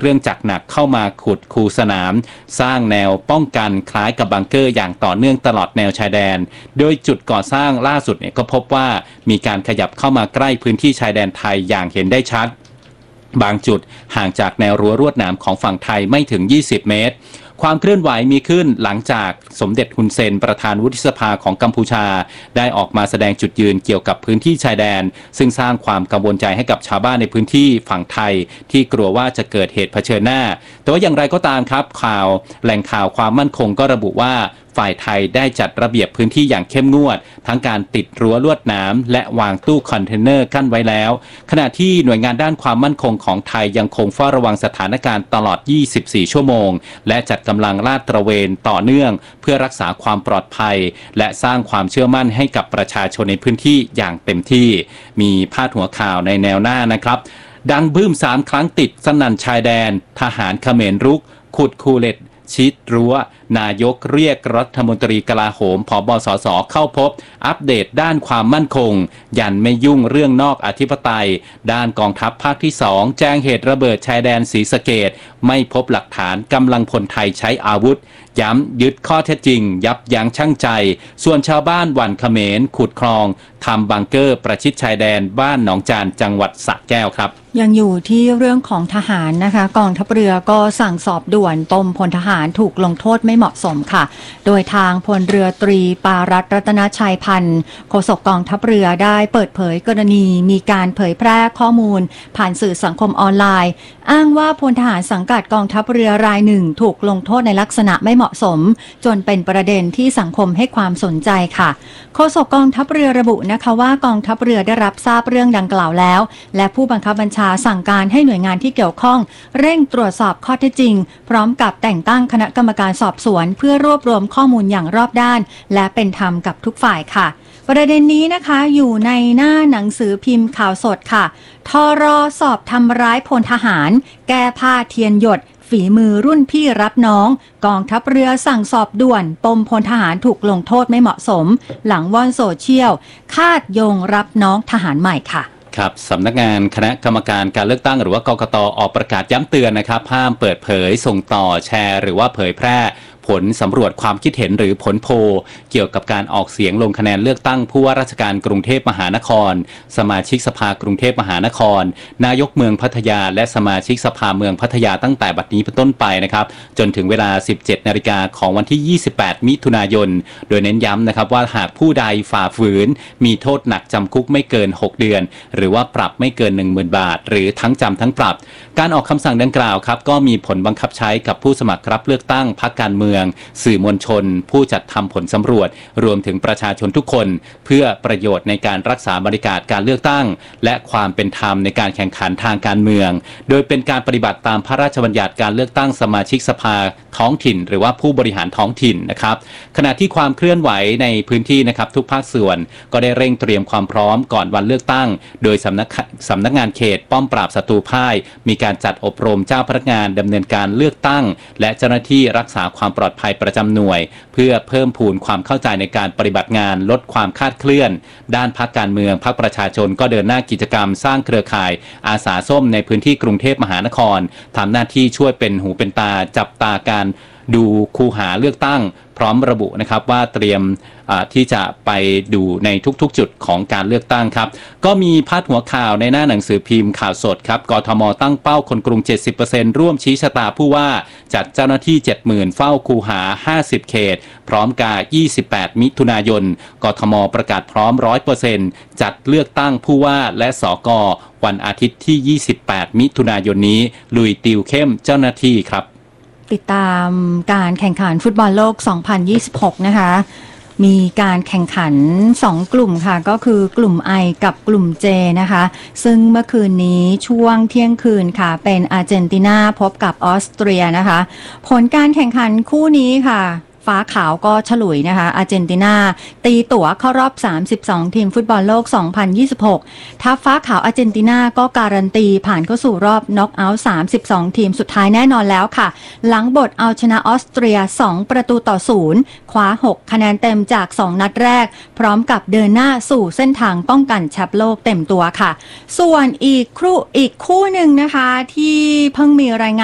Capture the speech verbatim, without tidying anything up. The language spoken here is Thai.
รื่องจักรหนักเข้ามาขุดคูสนามสร้างแนวป้องกันคล้ายกับบังเกอร์อย่างต่อเนื่องตลอดแนวชายแดนโดยจุดก่อสร้างล่าสุดเนี่ยก็พบว่ามีการขยับเข้ามาใกล้พื้นที่ชายแดนไทยอย่างเห็นได้ชัดบางจุดห่างจากแนวรั้วลวดหนามของฝั่งไทยไม่ถึงยี่สิบเมตรความเคลื่อนไหวมีขึ้นหลังจากสมเด็จฮุนเซนประธานวุฒิสภาของกัมพูชาได้ออกมาแสดงจุดยืนเกี่ยวกับพื้นที่ชายแดนซึ่งสร้างความกังวลใจให้กับชาวบ้านในพื้นที่ฝั่งไทยที่กลัวว่าจะเกิดเหตุเผชิญหน้าแต่ว่าอย่างไรก็ตามครับข่าวแหล่งข่าวความมั่นคงก็ระบุว่าฝ่ายไทยได้จัดระเบียบพื้นที่อย่างเข้มงวดทั้งการติดรั้วลวดหนามและวางตู้คอนเทนเนอร์กั้นไว้แล้วขณะที่หน่วยงานด้านความมั่นคงของไทยยังคงเฝ้าระวังสถานการณ์ตลอดยี่สิบสี่ชั่วโมงและจัดกำลังลาดตระเวนต่อเนื่องเพื่อรักษาความปลอดภัยและสร้างความเชื่อมั่นให้กับประชาชนในพื้นที่อย่างเต็มที่มีพาดหัวข่าวในแนวหน้านะครับดังบึ้มสามครั้งติดสนั่นชายแดนทหารเขมรรุกขุดคูเลตชิดรั้วนายกเรียกรัฐมนตรีกลาโหมผบสสเข้าพบอัปเดตด้านความมั่นคงยันไม่ยุ่งเรื่องนอกอธิปไตยด้านกองทัพภาคที่สองแจ้งเหตุระเบิดชายแดนศรีสะเกษไม่พบหลักฐานกำลังพลไทยใช้อาวุธย้ำยึดข้อเท็จจริงยับยั้งชั่งใจส่วนชาวบ้านหวั่นเขมรขุดคลองทำบังเกอร์ประชิดชายแดนบ้านหนองจานจังหวัดสระแก้วครับยังอยู่ที่เรื่องของทหารนะคะกองทัพเรือก็สั่งสอบด่วนปมพลทหารถูกลงโทษไม่เหมาะสมค่ะโดยทางพลเรือตรีปารัตน์รัตนชัยพันธ์โฆษกกองทัพเรือได้เปิดเผยกรณีมีการเผยแพร่ข้อมูลผ่านสื่อสังคมออนไลน์อ้างว่าพลทหารสังกัดกองทัพเรือรายหนึ่งถูกลงโทษในลักษณะไม่เหมาะสมจนเป็นประเด็นที่สังคมให้ความสนใจค่ะโฆษกกองทัพเรือระบุนะคะว่ากองทัพเรือได้รับทราบเรื่องดังกล่าวแล้วและผู้บังคับบัญชาสั่งการให้หน่วยงานที่เกี่ยวข้องเร่งตรวจสอบข้อเท็จจริงพร้อมกับแต่งตั้งคณะกรรมการสอบสวนเพื่อรวบรวมข้อมูลอย่างรอบด้านและเป็นธรรมกับทุกฝ่ายค่ะประเด็นนี้นะคะอยู่ในหน้าหนังสือพิมพ์ข่าวสดค่ะทรสอบทำร้ายพลทหารแก้ผ้าเทียนหยดฝีมือรุ่นพี่รับน้องกองทัพเรือสั่งสอบด่วนปมพลทหารถูกลงโทษไม่เหมาะสมหลังว่อนโซเชียลคาดโยงรับน้องทหารใหม่ค่ะครับสำนักงานคณะกรรมการการเลือกตั้งหรือว่ากกต.ออกประกาศย้ำเตือนนะครับห้ามเปิดเผยส่งต่อแชร์หรือว่าเผยแพร่ผลสำรวจความคิดเห็นหรือผลโพลเกี่ยวกับการออกเสียงลงคะแนนเลือกตั้งผู้ว่าราชการกรุงเทพมหานครสมาชิกสภากรุงเทพมหานครนายกเมืองพัทยาและสมาชิกสภาเมืองพัทยาตั้งแต่บัดนี้เป็นต้นไปนะครับจนถึงเวลา สิบเจ็ดนาฬิกาของวันที่ยี่สิบแปดมิถุนายนโดยเน้นย้ำนะครับว่าหากผู้ใดฝ่าฝืนมีโทษหนักจำคุกไม่เกินหกเดือนหรือว่าปรับไม่เกิน หนึ่งหมื่น บาทหรือทั้งจำทั้งปรับการออกคำสั่งดังกล่าวครับก็มีผลบังคับใช้กับผู้สมัครรับเลือกตั้งพรรคการเมืองสื่อมวลชนผู้จัดทำผลสำรวจรวมถึงประชาชนทุกคนเพื่อประโยชน์ในการรักษาบรรยากาศการเลือกตั้งและความเป็นธรรมในการแข่งขันทางการเมืองโดยเป็นการปฏิบัติตามพระราชบัญญัติการเลือกตั้งสมาชิกสภาท้องถิ่นหรือว่าผู้บริหารท้องถิ่นนะครับขณะที่ความเคลื่อนไหวในพื้นที่นะครับทุกภาคส่วนก็ได้เร่งเตรียมความพร้อมก่อนวันเลือกตั้งโดยสำนักสำนักงานเขตป้อมปราบศัตรูพ่ายมีการจัดอบรมเจ้าพนักงานดำเนินการเลือกตั้งและเจ้าหน้าที่รักษาความปลอดภัยประจำหน่วยเพื่อเพิ่มพูนความเข้าใจในการปฏิบัติงานลดความคลาดเคลื่อนด้านพรรคการเมืองพรรคประชาชนก็เดินหน้ากิจกรรมสร้างเครือข่ายอาสาส้มในพื้นที่กรุงเทพมหานครทำหน้าที่ช่วยเป็นหูเป็นตาจับตาการดูคูหาเลือกตั้งพร้อมระบุนะครับว่าเตรียมที่จะไปดูในทุกๆจุดของการเลือกตั้งครับก็มีพาดหัวข่าวในหน้าหนังสือพิมพ์ข่าวสดครับกทมตั้งเป้าคนกรุง เจ็ดสิบเปอร์เซ็นต์ ร่วมชี้ชะตาผู้ว่าจัดเจ้าหน้าที่ เจ็ดหมื่น เฝ้าคูหาห้าสิบเขตพร้อมกายี่สิบแปดมิถุนายนกทมประกาศพร้อม ร้อยเปอร์เซ็นต์ จัดเลือกตั้งผู้ว่าและสกวันอาทิตย์ที่ยี่สิบแปดมิถุนายนนี้ลุยติวเข้มเจ้าหน้าที่ครับติดตามการแข่งขันฟุตบอลโลกสองพันยี่สิบหกนะคะมีการแข่งขันสองกลุ่มค่ะก็คือกลุ่ม I กับกลุ่ม J นะคะซึ่งเมื่อคืนนี้ช่วงเที่ยงคืนค่ะเป็นอาร์เจนตินาพบกับออสเตรียนะคะผลการแข่งขันคู่นี้ค่ะฟ้าขาวก็ฉลุยนะคะอาร์เจนตินาตีตั๋วเข้ารอบสามสิบสองทีมฟุตบอลโลกสองพันยี่สิบหกทัพฟ้าขาวอาร์เจนตินาก็การันตีผ่านเข้าสู่รอบน็อกเอาท์สามสิบสองทีมสุดท้ายแน่นอนแล้วค่ะหลังบทเอาชนะออสเตรียสองประตูต่อศูนย์คว้าหกคะแนนเต็มจากสองนัดแรกพร้อมกับเดินหน้าสู่เส้นทางป้องกันแชมป์โลกเต็มตัวค่ะส่วนอีกคู่อีกคู่หนึ่งนะคะที่เพิ่งมีรายงาน